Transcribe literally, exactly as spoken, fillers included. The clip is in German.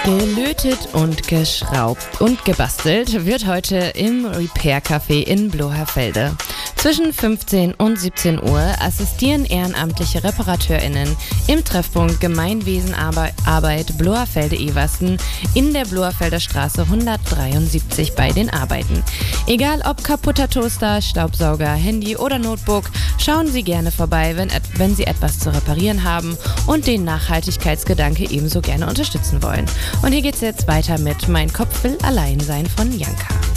Gelötet und geschraubt und gebastelt wird heute im Repair Café in Bloherfelde. Zwischen fünfzehn und siebzehn Uhr assistieren ehrenamtliche ReparateurInnen im Treffpunkt Gemeinwesenarbeit Bloherfelde-Eversten in der Bloherfelder Straße hundertdreiundsiebzig bei den Arbeiten. Egal ob kaputter Toaster, Staubsauger, Handy oder Notebook, schauen Sie gerne vorbei, wenn, wenn Sie etwas zu reparieren haben und den Nachhaltigkeitsgedanke ebenso gerne unterstützen wollen. Und hier geht's jetzt weiter mit Mein Kopf will allein sein von Janka.